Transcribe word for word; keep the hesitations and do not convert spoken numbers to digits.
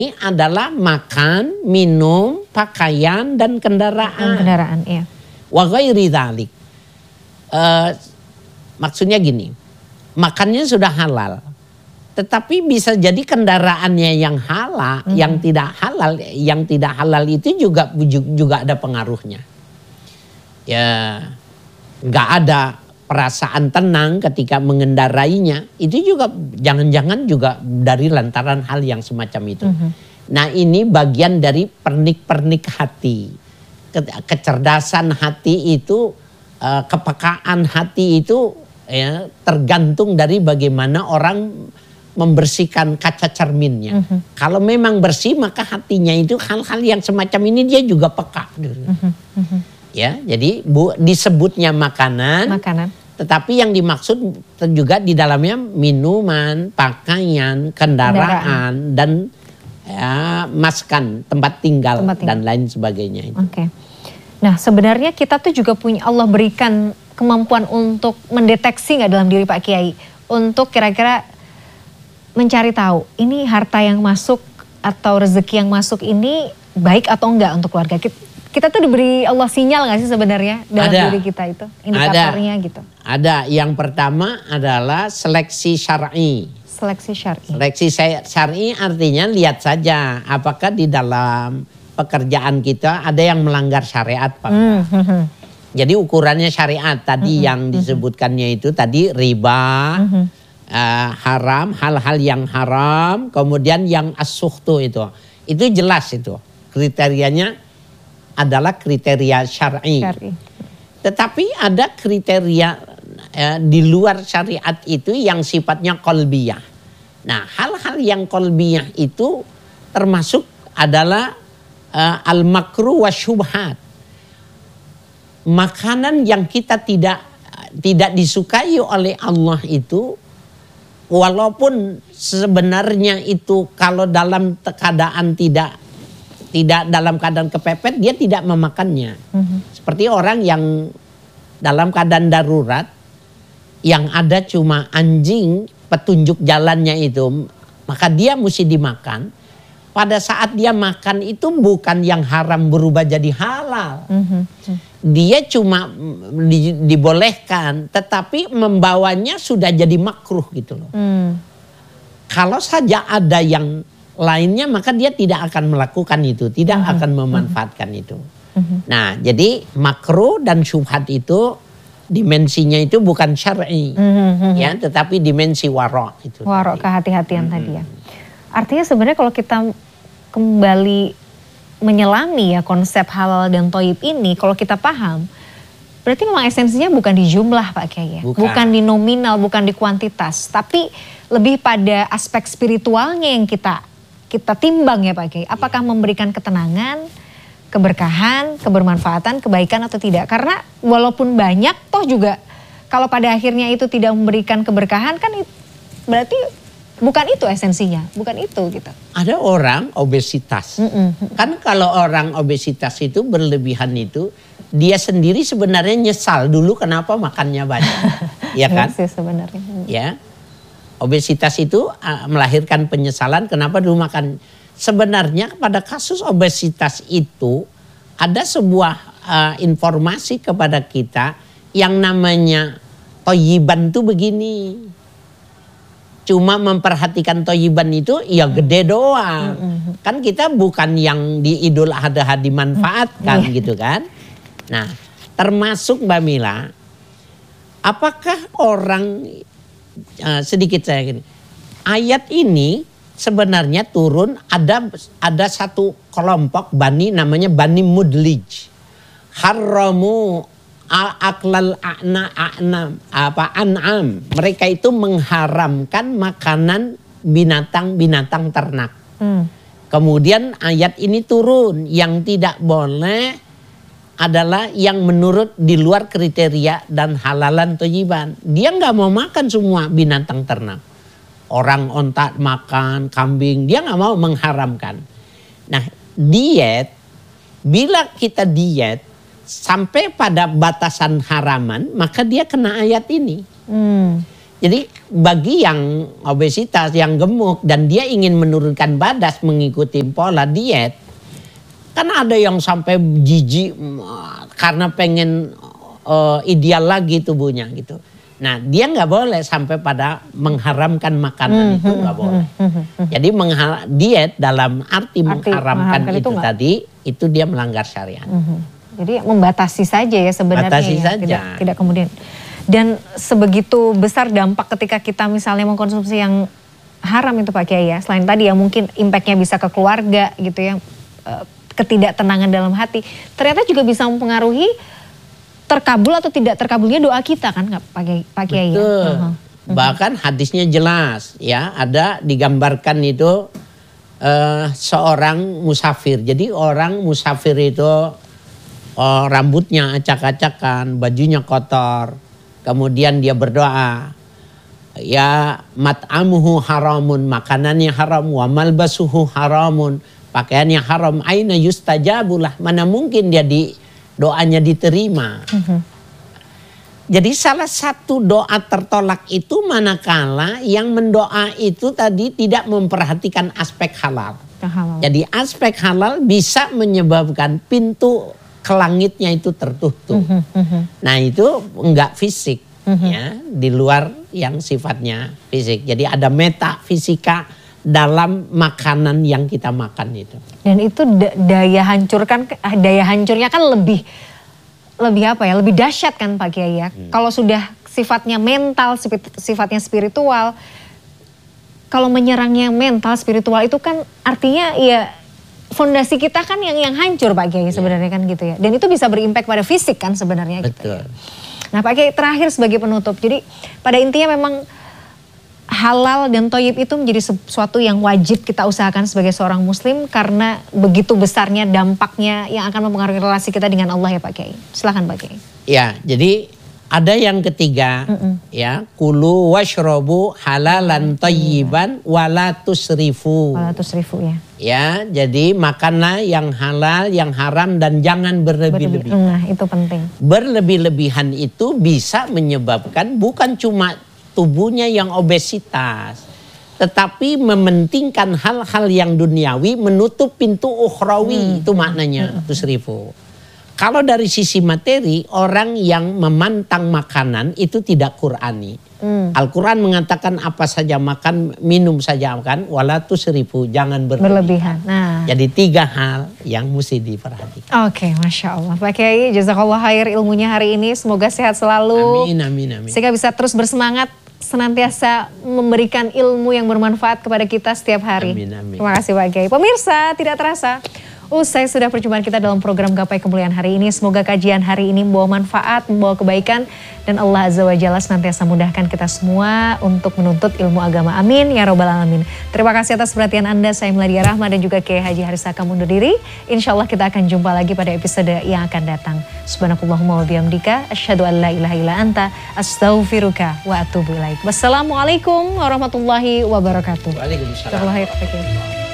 ini adalah makan, minum, pakaian, dan kendaraan. Kendaraan, iya. Wa ghairi dzalik. Uh, maksudnya gini, makannya sudah halal. Tetapi bisa jadi kendaraannya yang halal, hmm. yang tidak halal, yang tidak halal itu juga juga ada pengaruhnya. Ya, nggak ada perasaan tenang ketika mengendarainya. Itu juga jangan-jangan juga dari lantaran hal yang semacam itu. Mm-hmm. Nah ini bagian dari pernik-pernik hati. Kecerdasan hati itu, kepekaan hati itu ya, tergantung dari bagaimana orang membersihkan kaca cerminnya. Mm-hmm. Kalau memang bersih maka hatinya itu hal-hal yang semacam ini dia juga peka. Mm-hmm. Ya, jadi bu, disebutnya makanan. Makanan. Tetapi yang dimaksud juga di dalamnya minuman, pakaian, kendaraan, kendaraan. dan ya, maskan, tempat tinggal, tempat tinggal dan lain sebagainya. Oke. Okay. Nah sebenarnya kita tuh juga punya, Allah berikan kemampuan untuk mendeteksi nggak dalam diri Pak Kiai, untuk kira-kira mencari tahu ini harta yang masuk atau rezeki yang masuk ini baik atau enggak untuk keluarga kita. Kita tuh diberi Allah sinyal gak sih sebenarnya dalam ada, diri kita itu? Indikatornya ada, gitu. Ada. Yang pertama adalah seleksi syar'i. Seleksi syar'i. Seleksi syar'i artinya lihat saja apakah di dalam pekerjaan kita ada yang melanggar syariat Pak. Mm -hmm. Jadi ukurannya syariat tadi mm -hmm. yang disebutkannya itu tadi riba, mm -hmm. uh, haram, hal-hal yang haram, kemudian yang as-sukhtu itu. Itu jelas itu kriterianya. Adalah kriteria syar'i. Syar'i. Tetapi ada kriteria eh, di luar syariat itu yang sifatnya qalbiyah. Nah, hal-hal yang qalbiyah itu termasuk adalah eh, al-makruh wa syubhat. Makanan yang kita tidak tidak disukai oleh Allah itu, walaupun sebenarnya itu kalau dalam keadaan tidak tidak dalam keadaan kepepet, dia tidak memakannya. Mm-hmm. Seperti orang yang dalam keadaan darurat, yang ada cuma anjing petunjuk jalannya itu, maka dia mesti dimakan. Pada saat dia makan itu bukan yang haram berubah jadi halal. Mm-hmm. Dia cuma di, dibolehkan, tetapi membawanya sudah jadi makruh gitu loh. Mm. Kalau saja ada yang lainnya maka dia tidak akan melakukan itu, tidak uh-huh. akan memanfaatkan uh-huh. itu. Uh-huh. Nah, jadi makruh dan syubhat itu dimensinya itu bukan syar'i, uh-huh. ya, tetapi dimensi warok itu. Warok, kehati-hatian uh-huh. tadi ya. Artinya sebenarnya kalau kita kembali menyelami ya konsep halal dan thayyib ini, kalau kita paham, berarti memang esensinya bukan di jumlah Pak Kiai ya, bukan. bukan di nominal, bukan di kuantitas, tapi lebih pada aspek spiritualnya yang kita kita timbang ya Pak Kiai, apakah memberikan ketenangan, keberkahan, kebermanfaatan, kebaikan atau tidak. Karena walaupun banyak toh juga kalau pada akhirnya itu tidak memberikan keberkahan kan berarti bukan itu esensinya, bukan itu gitu. Ada orang obesitas, mm-mm. kan kalau orang obesitas itu berlebihan itu dia sendiri sebenarnya nyesal dulu kenapa makannya banyak, ya kan? Iya sih sebenarnya. Ya. Obesitas itu uh, melahirkan penyesalan kenapa dulu makan. Sebenarnya pada kasus obesitas itu ada sebuah uh, informasi kepada kita yang namanya thayyiban itu begini. Cuma memperhatikan thayyiban itu ya gede doang. Mm-hmm. Kan kita bukan yang di Idul Adha dimanfaatkan mm-hmm. gitu kan. Nah termasuk Mbak Mila, apakah orang Uh, sedikit saya gini. Ayat ini sebenarnya turun ada ada satu kelompok bani namanya Bani Mudlij. Haramu aklal a'na a'nam apa an'am. Mereka itu mengharamkan makanan binatang-binatang ternak. Hmm. Kemudian ayat ini turun yang tidak boleh adalah yang menurut di luar kriteria dan halalan thayyiban. Dia nggak mau makan semua binatang ternak. Orang onta makan, kambing, dia nggak mau mengharamkan. Nah diet, bila kita diet sampai pada batasan haraman, maka dia kena ayat ini. Hmm. Jadi bagi yang obesitas, yang gemuk dan dia ingin menurunkan badan mengikuti pola diet, kan ada yang sampai jijik karena pengen uh, ideal lagi tubuhnya gitu. Nah dia nggak boleh sampai pada mengharamkan makanan hmm, itu nggak hmm, boleh. Hmm, hmm, hmm. Jadi diet dalam arti, arti mengharamkan itu, itu tadi itu dia melanggar syariat. Hmm. Jadi membatasi saja ya sebenarnya. Batasi ya. saja. Tidak, tidak kemudian. Dan sebegitu besar dampak ketika kita misalnya mengkonsumsi yang haram itu Pak Kiai ya. Selain tadi ya mungkin impactnya bisa ke keluarga gitu ya. Ketidaktenangan dalam hati. Ternyata juga bisa mempengaruhi terkabul atau tidak terkabulnya doa kita kan Pak Kiai, Pak Kiai ya. Uh-huh. Bahkan hadisnya jelas ya. Ada digambarkan itu uh, seorang musafir. Jadi orang musafir itu oh, rambutnya acak-acakan, bajunya kotor. Kemudian dia berdoa, ya mat'amuhu haramun, makanannya haram, wa malbasuhu haramun, pakaiannya haram, aina yustajabulah, mana mungkin dia di doanya diterima. Uh-huh. Jadi salah satu doa tertolak itu manakala yang mendoa itu tadi tidak memperhatikan aspek halal. halal. Jadi aspek halal bisa menyebabkan pintu ke langitnya itu tertutup. Uh-huh, uh-huh. Nah itu enggak fisik uh-huh. ya, di luar yang sifatnya fisik. Jadi ada metafisika dalam makanan yang kita makan itu. Dan itu daya hancurkan, daya hancurnya kan lebih lebih apa ya? Lebih dahsyat kan Pak Kiai ya. Hmm. Kalau sudah sifatnya mental, sifatnya spiritual, kalau menyerangnya mental, spiritual itu kan artinya ya fondasi kita kan yang yang hancur Pak Kiai sebenarnya kan gitu ya. Dan itu bisa berimpact pada fisik kan sebenarnya. Betul. Gitu ya. Nah Pak Kiai terakhir sebagai penutup. Jadi pada intinya memang halal dan thayyib itu menjadi sesuatu yang wajib kita usahakan sebagai seorang muslim karena begitu besarnya dampaknya yang akan mempengaruhi relasi kita dengan Allah ya Pak Kiai. Silakan Pak Kiai. Ya, jadi ada yang ketiga Mm-mm. ya, kulu washrobu halalan thayyiban wala tusrifu. Wala tusrifu ya. Ya, jadi makanlah yang halal, yang haram dan jangan berlebih-lebihan. Nah, itu penting. Berlebih-lebihan itu bisa menyebabkan bukan cuma tubuhnya yang obesitas, tetapi mementingkan hal-hal yang duniawi, menutup pintu ukhrawi. Hmm. Itu maknanya hmm. tusrifu. Kalau dari sisi materi, orang yang memantang makanan itu tidak Qur'ani. Hmm. Al-Quran mengatakan apa saja makan, minum saja makan, wala tusrifu, jangan berlebihan. berlebihan. Nah. Jadi tiga hal yang mesti diperhatikan. Oke, Masya Allah. Pak Kiai, jazakallah khair ilmunya hari ini. Semoga sehat selalu. Amin, amin, amin. Sehingga bisa terus bersemangat, senantiasa memberikan ilmu yang bermanfaat kepada kita setiap hari. Amin, amin. Terima kasih Pak Kiai. Pemirsa, tidak terasa usai sudah perjumpaan kita dalam program Gapai Kemuliaan hari ini. Semoga kajian hari ini membawa manfaat, membawa kebaikan. Dan Allah Azza wa Jalla senantiasa mudahkan kita semua untuk menuntut ilmu agama. Amin ya robbal alamin. Terima kasih atas perhatian Anda. Saya Meladia Rahma dan juga Kiai Haji Harisaka undur diri. Insya Allah kita akan jumpa lagi pada episode yang akan datang. Subhanakallahumma wa bihamdika. Asyhadu an la ilaha illa anta. Astaghfiruka wa atubu ilaik. Wassalamualaikum warahmatullahi wabarakatuh. Waalaikumsalam.